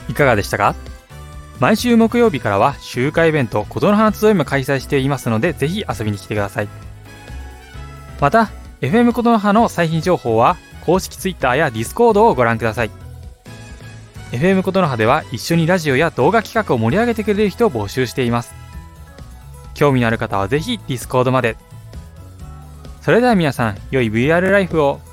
いかがでしたか？毎週木曜日からは集会イベント琴の葉集いも開催していますので、ぜひ遊びに来てください。また FM 琴の葉の最新情報は公式 Twitter や Discord をご覧ください。 FM 琴の葉では一緒にラジオや動画企画を盛り上げてくれる人を募集しています。興味のある方はぜひ Discord まで。それでは皆さん、良い VR ライフを。